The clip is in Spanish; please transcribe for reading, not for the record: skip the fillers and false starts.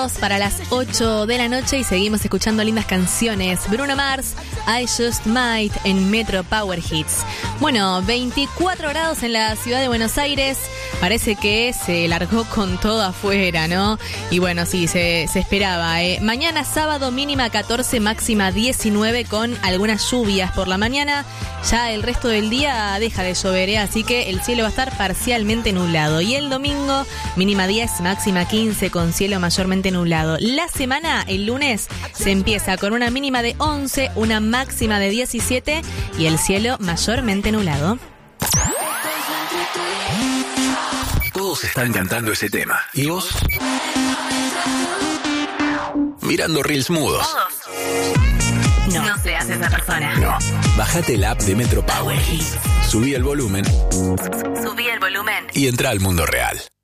Para las 8 de la noche y seguimos escuchando lindas canciones. Bruno Mars, I Just Might en Metro Power Hits. Bueno, 24 grados en la ciudad de Buenos Aires. Parece que se largó con todo afuera, ¿no? Y bueno, sí, se esperaba. Mañana sábado mínima 14, máxima 19 con algunas lluvias por la mañana. Ya el resto del día deja de llover, así que el cielo va a estar parcialmente nublado. Y el domingo mínima 10, máxima 15 con cielo mayormente nublado. La semana, el lunes, se empieza con una mínima de 11, una máxima de 17 y el cielo mayormente nublado. Todos están cantando ese tema. ¿Y vos? Mirando reels mudos. No seas esa persona. No. Bájate el app de Metro Power. Subí el volumen. Subí el volumen. Y entra al mundo real.